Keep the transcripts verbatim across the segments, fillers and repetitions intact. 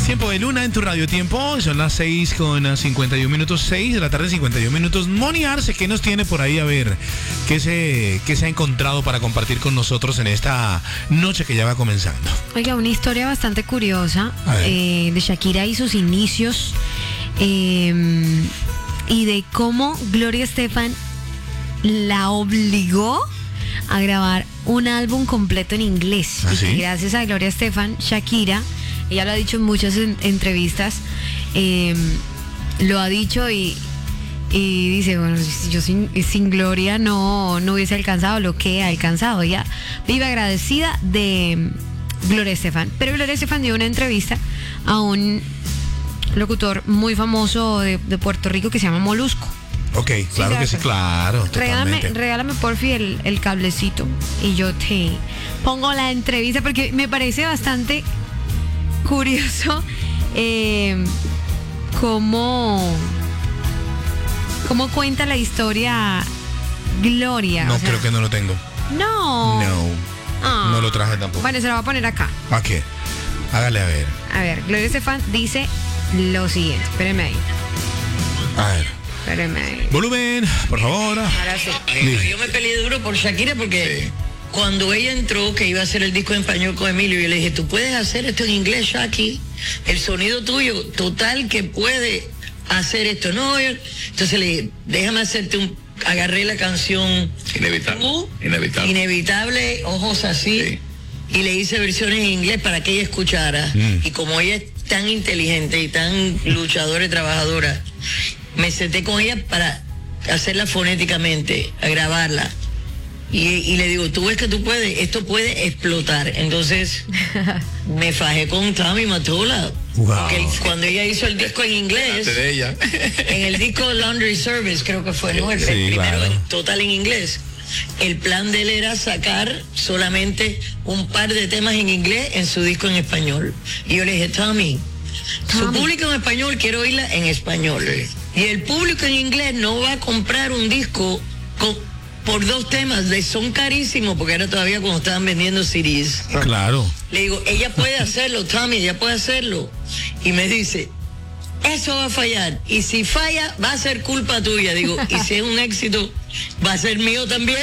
Tiempo de Luna en tu Radio Tiempo. Son las seis con cincuenta y un minutos, seis de la tarde, cincuenta y un minutos. Moni Arce, ¿qué nos tiene por ahí? A ver, ¿qué se, qué se ha encontrado para compartir con nosotros en esta noche que ya va comenzando? Oiga, una historia bastante curiosa eh, de Shakira y sus inicios eh, y de cómo Gloria Estefan la obligó a grabar un álbum completo en inglés. ¿Ah, y sí? que gracias a Gloria Estefan, Shakira, ella lo ha dicho en muchas en- entrevistas, eh, lo ha dicho y, y dice, bueno, yo sin, sin Gloria no, no hubiese alcanzado lo que ha alcanzado. Ella vive agradecida de Gloria Estefan. Pero Gloria Estefan dio una entrevista a un locutor muy famoso de, de Puerto Rico que se llama Molusco. Ok, claro que sí, claro. Regálame, Totalmente. regálame porfi el, el cablecito y yo te pongo la entrevista porque me parece bastante curioso eh, cómo, cómo cuenta la historia Gloria. No, o sea, creo que no lo tengo. No. No, Ah. no lo traje tampoco. Bueno, se lo voy a poner acá. ¿A qué? Hágale a ver. A ver, Gloria Estefan dice lo siguiente. Espérenme ahí. A ver. Espérenme ahí. Volumen, por favor. Ahora sí. Dice. Yo me peleé duro por Shakira porque cuando ella entró, que iba a hacer el disco en español con Emilio, yo le dije, tú puedes hacer esto en inglés, Shaki, el sonido tuyo, total que puede hacer esto. No, yo- entonces le dije, déjame hacerte un... Agarré la canción Inevitable. Tú, Inevitable. Inevitable, ojos así, Sí. y le hice versiones en inglés para que ella escuchara. Mm. Y como ella es tan inteligente y tan luchadora y trabajadora, me senté con ella para hacerla fonéticamente, a grabarla. Y, y le digo, tú ves que tú puedes, esto puede explotar. Entonces me fajé con Tommy Mottola. Wow. Porque él- cuando ella hizo el disco en inglés, Antes de ella. en el disco Laundry Service creo que fue, ¿no? El, el Sí, primero claro. en total en inglés. El plan de él era sacar solamente un par de temas en inglés en su disco en español. Y yo le dije, Tommy, su Tommy. público en español quiero oírla en español. Y el público en inglés no va a comprar un disco con- por dos temas, de son carísimos, porque era todavía cuando estaban vendiendo C Ds. Claro. Le digo, ella puede hacerlo, Tommy, ella puede hacerlo. Y me dice, eso va a fallar. Y si falla, va a ser culpa tuya. Digo, y si es un éxito, va a ser mío también.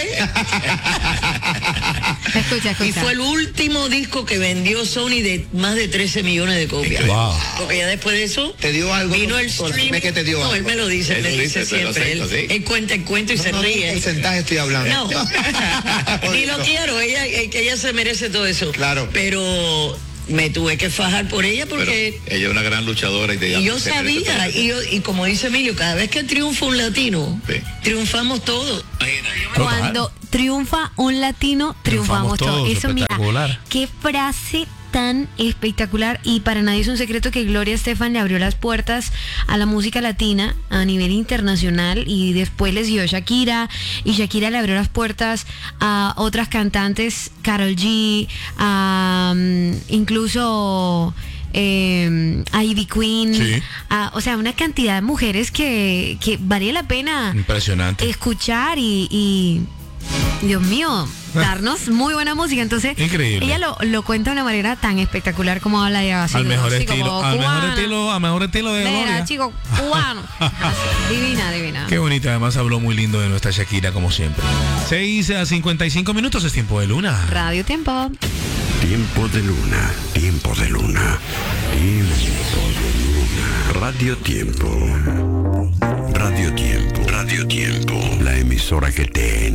Escucha, escucha. Y fue el último disco que vendió Sony de más de trece millones de copias. Wow. Porque ya después de eso, ¿Te dio algo? vino el Por- stream. dime que te dio no, algo. él me lo dice, Él me lo dice dice, te lo siempre. acepto, él, sí. él cuenta el cuento y No, se no, ¿qué ríe. porcentaje estoy hablando? No, ni lo quiero, ella, eh, que ella se merece todo eso. Claro. Pero me tuve que fajar por ella Pero porque ella es una gran luchadora y, te y yo se sabía, merece y, yo- y como dice Emilio, cada vez que triunfa un latino, Sí. triunfamos todos. Cuando triunfa un latino, triunfamos, Triunfamos todos, todos. Eso, mira, espectacular. qué frase tan espectacular. Y para nadie es un secreto que Gloria Estefan le abrió las puertas a la música latina a nivel internacional y después les dio Shakira y Shakira le abrió las puertas a otras cantantes, Karol G, a, um, incluso eh, a Ivy Queen, Sí. a- o sea, una cantidad de mujeres que, que vale la pena Impresionante. escuchar y, y, Dios mío, darnos muy buena música. Entonces, Increíble. ella lo, lo cuenta de una manera tan espectacular como habla ella así, Al mejor así estilo, como al mejor cubana. estilo, al mejor estilo de Mira, Gloria. chico, cubano. Así, divina, divina. Qué bonita, además habló muy lindo de nuestra Shakira como siempre. seis a cincuenta y cinco minutos es tiempo de Luna. Radio Tiempo. Tiempo de Luna, tiempo de Luna, tiempo de Luna. Radio Tiempo. Radio Tiempo, Radio Tiempo. La emisora que te